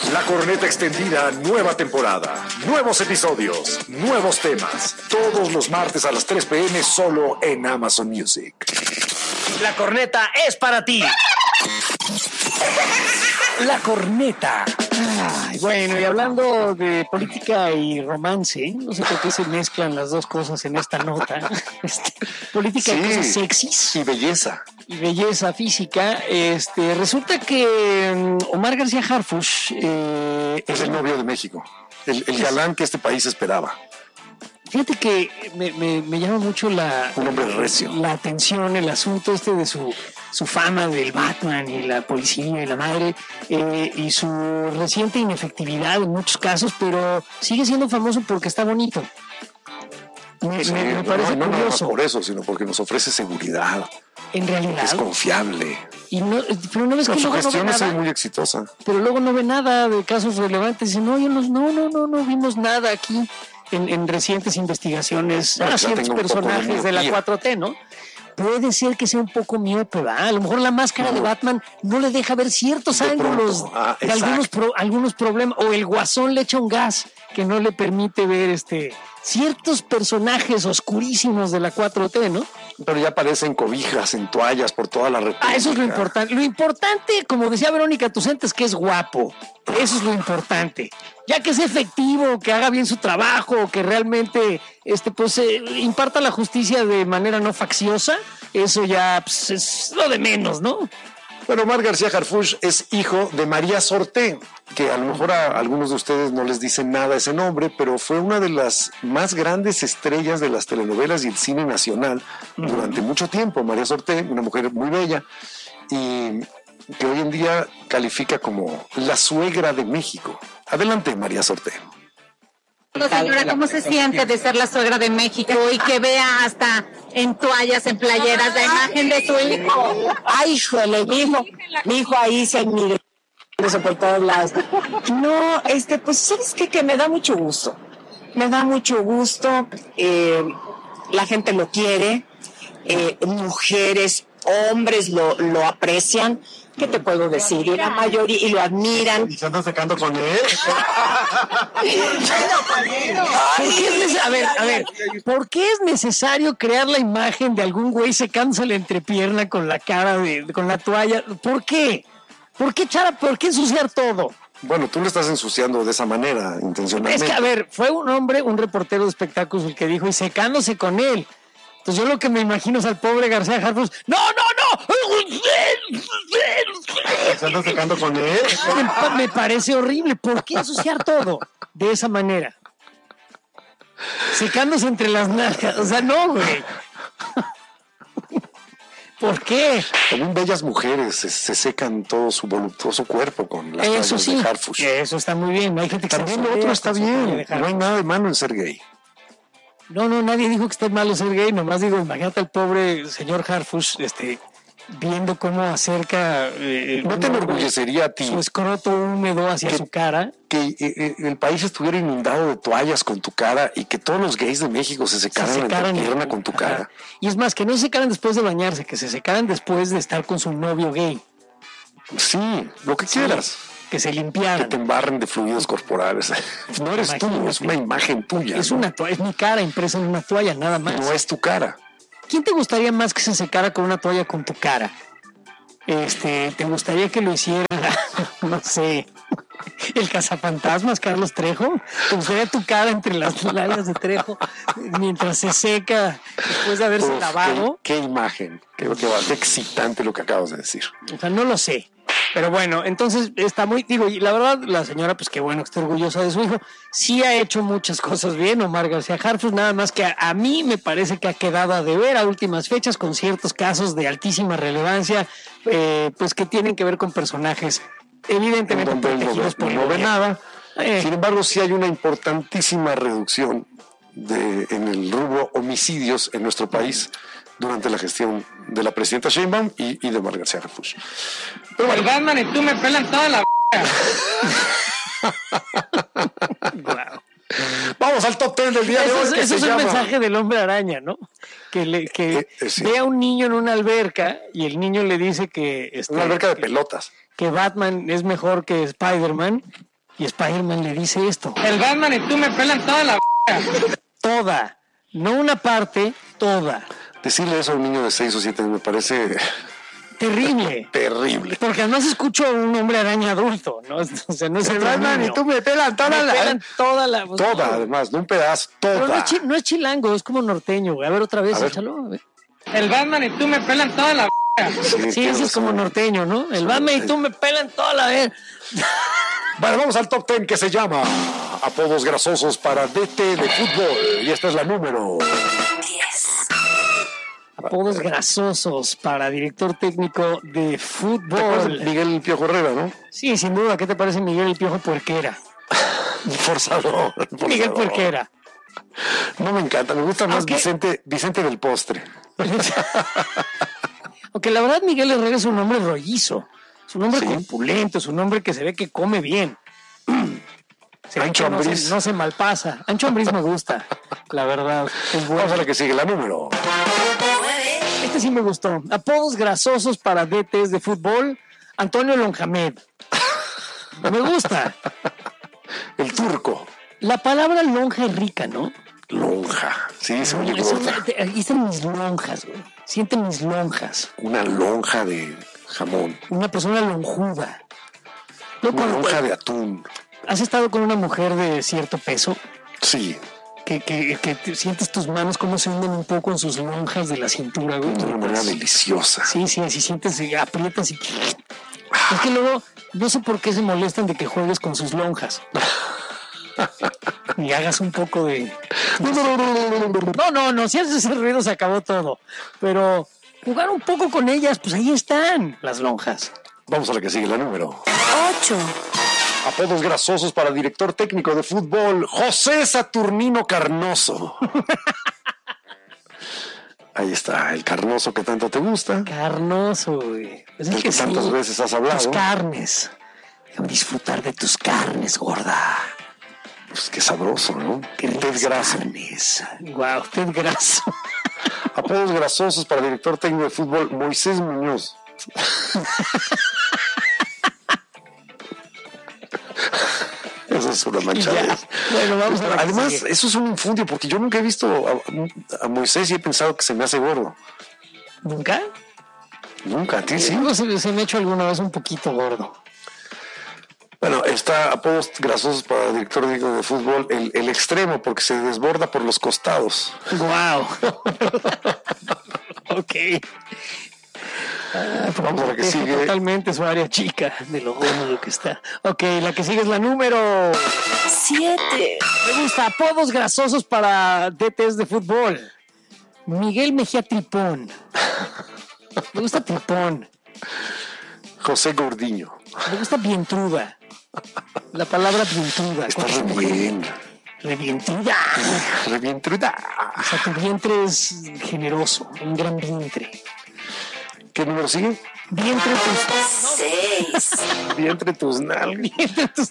La Corneta Extendida, nueva temporada. Nuevos episodios, nuevos temas. Todos los martes a las 3 p.m. solo en Amazon Music. La Corneta es para ti. La Corneta. Ay, bueno, y hablando de política y romance, no sé por qué se mezclan las dos cosas en esta nota. Política y cosas sexys. Y belleza. Y belleza física. Resulta que Omar García Harfuch es el novio de México. El galán que este país esperaba. Fíjate que me llama mucho un hombre recio. La atención, el asunto de su fama del Batman y la policía y la madre, y su reciente inefectividad en muchos casos, pero sigue siendo famoso porque está bonito. Me parece curioso. No por eso, sino porque nos ofrece seguridad. En realidad. Es confiable. Pero no ves que su luego gestión no ve nada. es muy exitosa. Pero luego no ve nada de casos relevantes. Dice, no vimos nada aquí. En recientes investigaciones a ciertos personajes de la 4T, ¿no? Puede ser que sea un poco miope, ¿verdad? A lo mejor la máscara de Batman no le deja ver ciertos ángulos de algunos problemas, o el Guasón le echa un gas que no le permite ver ciertos personajes oscurísimos de la 4T, ¿no? Pero ya aparecen cobijas en toallas por toda la república. Eso es lo importante. Lo importante, como decía Verónica Tucent, es que es guapo. Eso es lo importante. Ya que es efectivo, que haga bien su trabajo, que realmente imparta la justicia de manera no facciosa, eso ya es lo de menos, ¿no? Bueno, Omar García Harfuch es hijo de María Sorté, que a lo mejor a algunos de ustedes no les dice nada ese nombre, pero fue una de las más grandes estrellas de las telenovelas y el cine nacional durante mucho tiempo. María Sorté, una mujer muy bella, y que hoy en día califica como la suegra de México. Adelante, María Sorté. Señora, ¿cómo se siente de ser la suegra de México y que vea hasta en toallas, en playeras, la imagen de su hijo? Ay, híjole, mi hijo ahí se admira por todos lados. No, pues, ¿sabes qué? Que me da mucho gusto. Me da mucho gusto. La gente lo quiere. Mujeres, hombres lo aprecian. ¿Qué te puedo decir? Y la mayoría, y lo admiran. ¿Y se andan sacando con él? A ver, ¿por qué es necesario crear la imagen de algún güey secándose la entrepierna con la cara con la toalla? ¿Por qué? ¿Por qué, Chara? ¿Por qué ensuciar todo? Bueno, tú le estás ensuciando de esa manera, intencionalmente. Es que, a ver, fue un hombre, un reportero de espectáculos el que dijo, y secándose con él. Entonces yo lo que me imagino es al pobre García Harfuch. ¡No! ¿Se anda secando con él? Me parece horrible. ¿Por qué ensuciar todo de esa manera? Secándose entre las nalgas. O sea, no, güey. ¿Por qué? También bellas mujeres se secan todo su voluptuoso cuerpo con las toallas de Harfuch. Eso está muy bien. Hay gente que también lo otro está bien. No hay nada de malo en ser gay. No, nadie dijo que esté malo ser gay, nomás digo, imagínate al pobre señor Harfuch, viendo cómo acerca... ¿No te enorgullecería a ti? Su escroto húmedo hacia su cara. Que el país estuviera inundado de toallas con tu cara y que todos los gays de México se secaran la pierna con tu cara. Y es más, que no se secaran después de bañarse, que se secaran después de estar con su novio gay. Sí, lo que quieras. Que se limpiaran. Que te embarren de fluidos corporales. No eres tú, es una imagen tuya. Es mi cara impresa en una toalla, nada más. No es tu cara. ¿Quién te gustaría más que se secara con una toalla con tu cara? ¿Te gustaría que lo hiciera, no sé, el cazafantasmas Carlos Trejo? ¿Te gustaría tu cara entre las nalgas de Trejo mientras se seca después de haberse lavado? Qué imagen, qué excitante lo que acabas de decir. O sea, no lo sé. Pero bueno, entonces está y la verdad, la señora, pues qué bueno que está orgullosa de su hijo. Sí ha hecho muchas cosas bien, Omar García Harfuch, nada más que a mí me parece que ha quedado a deber a últimas fechas con ciertos casos de altísima relevancia, pues que tienen que ver con personajes evidentemente protegidos por no ve nada. Sin embargo, sí hay una importantísima reducción en el rubro homicidios en nuestro país durante la gestión de la presidenta Sheinbaum y de Omar García Harfuch. Pero el Batman y tú me pelan toda la wow. Vamos al top 10 del día de hoy. Ese es el mensaje del hombre araña, ¿no? Que sí. Ve a un niño en una alberca y el niño le dice que... una alberca de pelotas. Que Batman es mejor que Spider-Man Y Spider-Man le dice esto. El Batman y tú me pelan toda la Toda. No una parte, toda. Decirle eso a un niño de 6 o 7 me parece... Terrible. Terrible. Porque además escucho a un hombre araña adulto, ¿no? O sea, no es el Batman y tú me pelan toda la... Toda, además, no un pedazo, toda. Pero no es chilango, es como norteño, güey. A ver, otra vez, échalo. A ver. El Batman y tú me pelan toda la Sí, ese es como norteño, ¿no? El Batman y tú me pelan toda la vez. Bueno, vamos al top 10 que se llama Apodos Grasosos para DT de Fútbol. Y esta es la número 10. Apodos grasosos para director técnico de fútbol. Miguel El Piojo Herrera, ¿no? Sí, sin duda. ¿Qué te parece Miguel El Piojo Puerquera? Forzador. Miguel Puerquera. No me encanta, me gusta más Vicente del Postre. Aunque la verdad Miguel Herrera es un hombre rollizo. Es un hombre corpulento, es un hombre que se ve que come bien. Ancho Ambriz. No se malpasa. Ancho Ambriz me gusta, la verdad. Es bueno. Vamos a la que sigue, la número. Este sí me gustó. Apodos grasosos para DTs de fútbol. Antonio Lonjamed. Me gusta. El turco. La palabra lonja es rica, ¿no? Lonja. Sí, se oye gorda. Aquí están mis lonjas, güey. Sienten mis lonjas. Una lonja de jamón. Una persona lonjuda. Una lonja de atún. ¿Has estado con una mujer de cierto peso? Sí. Que sientes tus manos como se hunden un poco en sus lonjas de la cintura, güey. De una manera deliciosa. Sí, así sientes, aprietas y... Es que luego, no sé por qué se molestan de que juegues con sus lonjas. Y hagas un poco de... No, si haces ese ruido se acabó todo. Pero jugar un poco con ellas, pues ahí están las lonjas. Vamos a la que sigue, la número 8. Apodos grasosos para director técnico de fútbol, José Saturnino Carnoso. Ahí está, el Carnoso que tanto te gusta. Carnoso, güey. Es el que tantas veces has hablado. Tus carnes. Déjame disfrutar de tus carnes, gorda. Pues qué sabroso, ¿no? Ted Graso. Guau, Ted Graso. Apodos grasosos para director técnico de fútbol, Moisés Muñoz. Eso es una manchada. Bueno, vamos a ver. Además, eso es un infundio, porque yo nunca he visto a Moisés y he pensado que se me hace gordo. ¿Nunca? Nunca, a ti sí. Se me ha hecho alguna vez un poquito gordo. Bueno, está apodos grasosos para director técnico de fútbol, el extremo, porque se desborda por los costados. Wow. Ok. Vamos a la que sigue. Totalmente su área chica de lo gordo que está. Ok, la que sigue es la número 7. Me gusta. Apodos grasosos para DTs de fútbol. Miguel Mejía Tripón. Me gusta Tripón. José Gordiño. Me gusta Vientruda. La palabra vientruda. Está re bien. Revientruda. Revientruda. O sea, tu vientre es generoso. Un gran vientre. ¿Qué número sigue? Vientre tus... 6. Vientre tus nalgas. Vientre tus...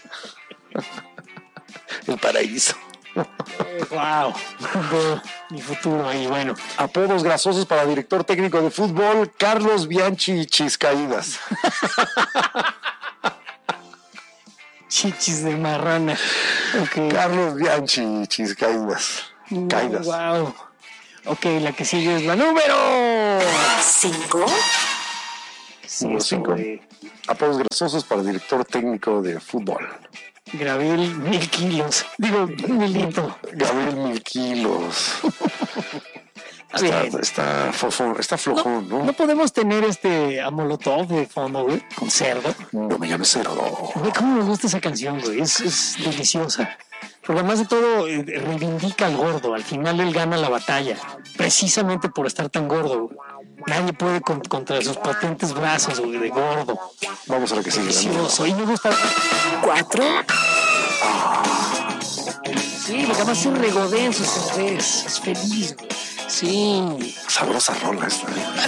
El paraíso. Wow. Mi futuro ahí, bueno. Apodos grasosos para director técnico de fútbol, Carlos Bianchi Chiscaídas. Chichis de marrana. Okay. Carlos Bianchi Chiscaídas. Caídas. Wow. Ok, la que sigue es la número 5. Número 5. Apodos grasosos para director técnico de fútbol. Gabriel 1000 kilos. Digo, Milito. Gabriel 1000 kilos. Está flojón, ¿no? No podemos tener a Molotov de fondo, güey, con cerdo. No me llames cerdo. Güey, cómo me gusta esa canción, güey. Es deliciosa. Porque además de todo, reivindica al gordo. Al final él gana la batalla. Precisamente por estar tan gordo, güey. Nadie puede contra sus potentes brazos, güey, de gordo. Vamos a lo que sigue. Delicioso. Y me gusta... 4. Sí, porque además se regodea en sus cervezas. Es feliz, güey. Sí. Sabrosa rola esta.